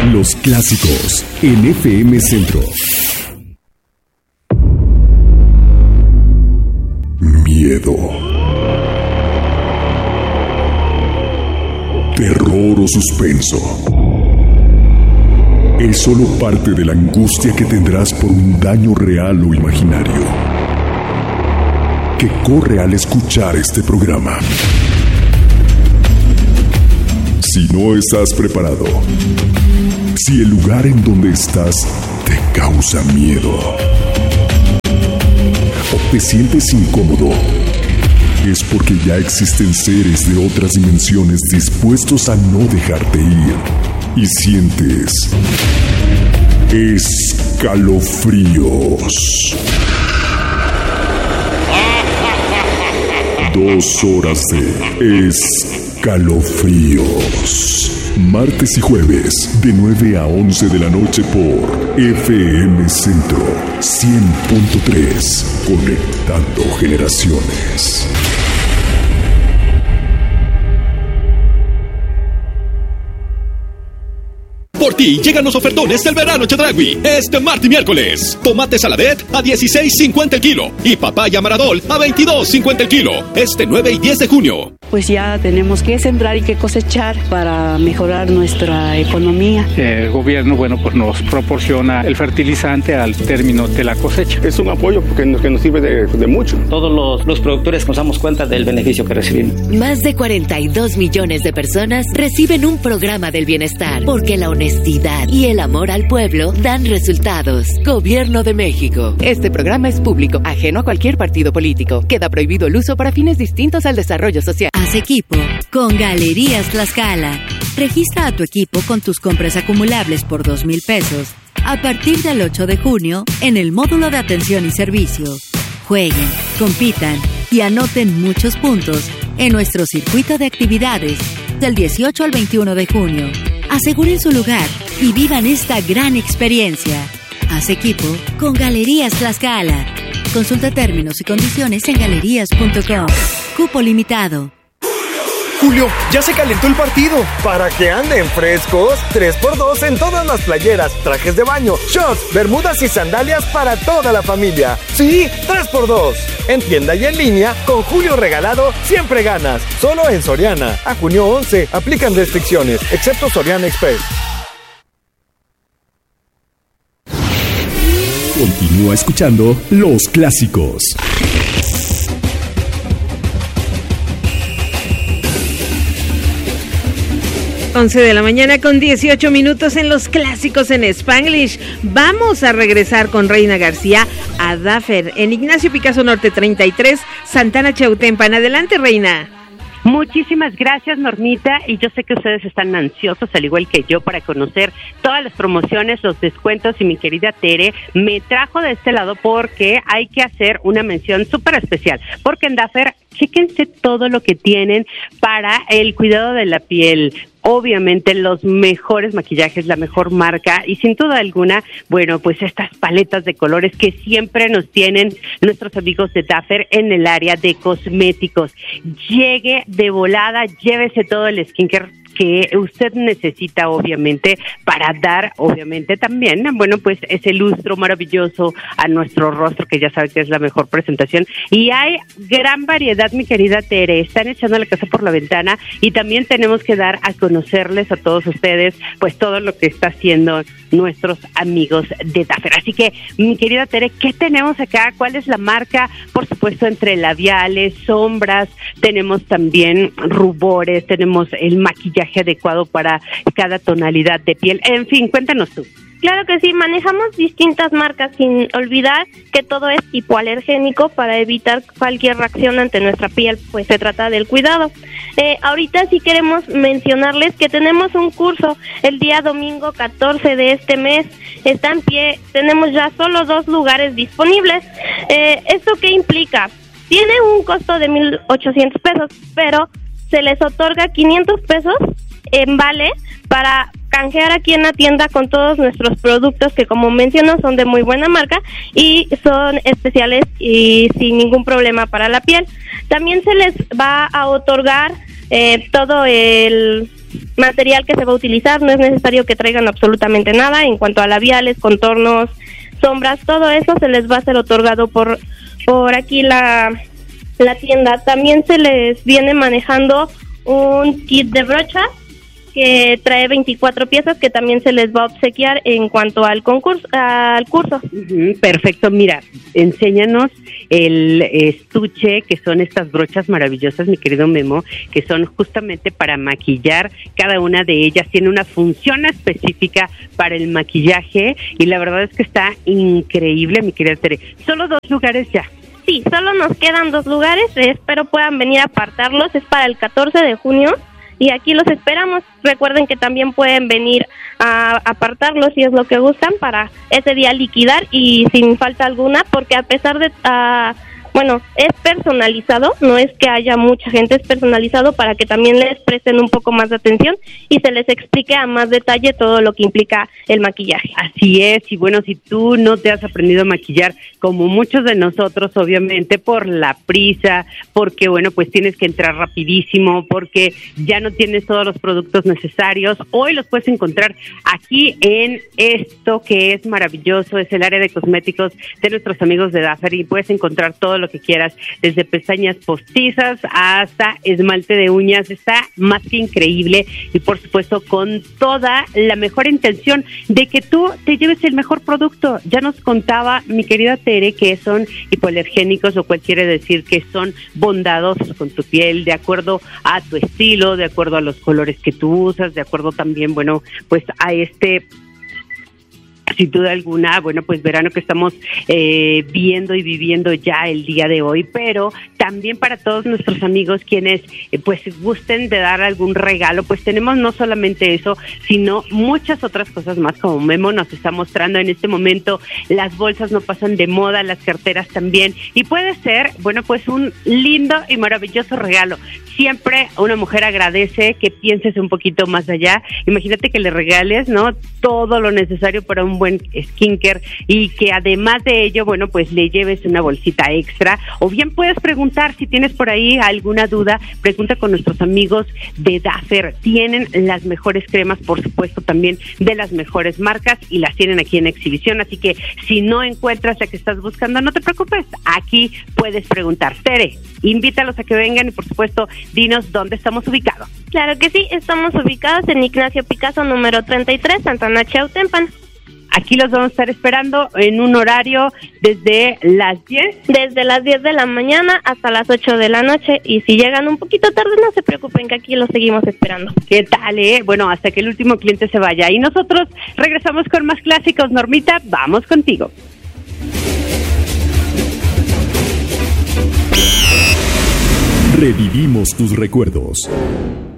Los clásicos en FM Centro. Miedo, terror o suspenso es solo parte de la angustia que tendrás por un daño real o imaginario que corre al escuchar este programa. Si no estás preparado, si el lugar en donde estás te causa miedo o te sientes incómodo, es porque ya existen seres de otras dimensiones dispuestos a no dejarte ir y sientes escalofríos. 2 horas de escalofríos. Martes y jueves, de 9 a 11 de la noche por FM Centro 100.3. Conectando generaciones. Por ti llegan los ofertones del verano Chedraui. Este martes y miércoles. Tomate saladet a $16.50 el kilo. Y papaya maradol a $22.50 el kilo. Este 9 y 10 de junio. Pues ya tenemos que sembrar y que cosechar para mejorar nuestra economía. El gobierno, pues nos proporciona el fertilizante al término de la cosecha. Es un apoyo que nos sirve de mucho. Todos los productores nos damos cuenta del beneficio que recibimos. Más de 42 millones de personas reciben un programa del bienestar, porque la honestidad y el amor al pueblo dan resultados. Gobierno de México. Este programa es público, ajeno a cualquier partido político. Queda prohibido el uso para fines distintos al desarrollo social. Haz equipo con Galerías Tlaxcala. Registra a tu equipo con tus compras acumulables por 2,000 pesos a partir del 8 de junio en el módulo de atención y servicio. Jueguen, compitan y anoten muchos puntos en nuestro circuito de actividades del 18 al 21 de junio. Aseguren su lugar y vivan esta gran experiencia. Haz equipo con Galerías Tlaxcala. Consulta términos y condiciones en galerías.com. Cupo limitado. Julio, ya se calentó el partido. Para que anden frescos, 3x2 en todas las playeras, trajes de baño, shorts, bermudas y sandalias para toda la familia. Sí, 3x2. En tienda y en línea, con Julio regalado, siempre ganas. Solo en Soriana. A junio 11, aplican restricciones, excepto Soriana Express. Continúa escuchando Los Clásicos. 11 de la mañana con 18 minutos en Los Clásicos en Spanglish. Vamos a regresar con Reina García a Daffer en Ignacio Picasso Norte 33, Santana Chautempan. Adelante, Reina. Muchísimas gracias, Normita, y yo sé que ustedes están ansiosos, al igual que yo, para conocer todas las promociones, los descuentos, y mi querida Tere me trajo de este lado porque hay que hacer una mención súper especial, porque en Daffer, chéquense todo lo que tienen para el cuidado de la piel. Obviamente los mejores maquillajes, la mejor marca y sin duda alguna, bueno, pues estas paletas de colores que siempre nos tienen nuestros amigos de Daffer en el área de cosméticos. Llegue de volada, llévese todo el skincare que usted necesita, obviamente, para dar, obviamente, también, bueno, pues ese lustro maravilloso a nuestro rostro, que ya sabe que es la mejor presentación. Y hay gran variedad, mi querida Tere, están echando la casa por la ventana, y también tenemos que dar a conocerles a todos ustedes, pues, todo lo que está haciendo nuestros amigos de Daffer. Así que, mi querida Tere, ¿qué tenemos acá? ¿Cuál es la marca? Por supuesto, entre labiales, sombras, tenemos también rubores, tenemos el maquillaje adecuado para cada tonalidad de piel. En fin, cuéntanos tú. Claro que sí, manejamos distintas marcas, sin olvidar que todo es hipoalergénico para evitar cualquier reacción ante nuestra piel, pues se trata del cuidado. Ahorita sí queremos mencionarles que tenemos un curso el día domingo 14 de este mes, está en pie, tenemos ya solo 2 lugares disponibles. ¿Esto qué implica? Tiene un costo de 1,800 pesos, pero se les otorga 500 pesos en vale para canjear aquí en la tienda con todos nuestros productos que, como menciono, son de muy buena marca y son especiales y sin ningún problema para la piel. También se les va a otorgar todo el material que se va a utilizar, no es necesario que traigan absolutamente nada. En cuanto a labiales, contornos, sombras, todo eso se les va a ser otorgado por aquí la tienda. También se les viene manejando un kit de brochas que trae 24 piezas que también se les va a obsequiar en cuanto al curso. Perfecto, mira, enséñanos el estuche, que son estas brochas maravillosas, mi querido Memo, que son justamente para maquillar. Cada una de ellas tiene una función específica para el maquillaje y la verdad es que está increíble, mi querida Tere. Solo 2 lugares ya. Sí, solo nos quedan 2 lugares, espero puedan venir a apartarlos, es para el 14 de junio. Y aquí los esperamos. Recuerden que también pueden venir a apartarlos si es lo que gustan para ese día liquidar y sin falta alguna, porque a pesar de... es personalizado, no es que haya mucha gente, es personalizado para que también les presten un poco más de atención y se les explique a más detalle todo lo que implica el maquillaje. Así es, y bueno, si tú no te has aprendido a maquillar, como muchos de nosotros, obviamente, por la prisa, porque bueno, pues tienes que entrar rapidísimo, porque ya no tienes todos los productos necesarios, hoy los puedes encontrar aquí en esto que es maravilloso, es el área de cosméticos de nuestros amigos de Daffer, y puedes encontrar todo lo que quieras, desde pestañas postizas hasta esmalte de uñas. Está más que increíble y por supuesto con toda la mejor intención de que tú te lleves el mejor producto. Ya nos contaba mi querida Tere que son hipoalergénicos, lo cual quiere decir que son bondadosos con tu piel, de acuerdo a tu estilo, de acuerdo a los colores que tú usas, de acuerdo también, bueno, pues a sin duda alguna, bueno, pues verano que estamos viendo y viviendo ya el día de hoy, pero también para todos nuestros amigos quienes pues gusten de dar algún regalo, pues tenemos no solamente eso, sino muchas otras cosas más, como Memo nos está mostrando en este momento. Las bolsas no pasan de moda, las carteras también, y puede ser, bueno, pues un lindo y maravilloso regalo. Siempre una mujer agradece que pienses un poquito más allá. Imagínate que le regales, ¿no?, todo lo necesario para un buen skincare y que además de ello, bueno, pues le lleves una bolsita extra, o bien puedes preguntar si tienes por ahí alguna duda, pregunta con nuestros amigos de Daffer. Tienen las mejores cremas, por supuesto, también de las mejores marcas, y las tienen aquí en exhibición, así que si no encuentras la que estás buscando, no te preocupes, aquí puedes preguntar. Tere, invítalos a que vengan y por supuesto dinos dónde estamos ubicados. Claro que sí, estamos ubicados en Ignacio Picasso número 33, Santana Chautempan. Aquí los vamos a estar esperando en un horario desde las 10. Desde las 10 de la mañana hasta las 8 de la noche. Y si llegan un poquito tarde, no se preocupen, que aquí los seguimos esperando. ¿Qué tal, Bueno, hasta que el último cliente se vaya. Y nosotros regresamos con más clásicos. Normita, vamos contigo. Revivimos tus recuerdos.